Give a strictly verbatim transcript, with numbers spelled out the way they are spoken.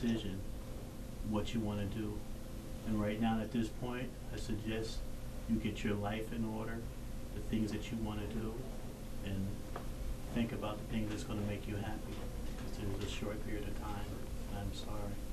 decision what you want to do. And right now, at this point, I suggest you get your life in order, the things that you want to do, and think about the things that's going to make you happy. Because there's a short period of time. I'm sorry.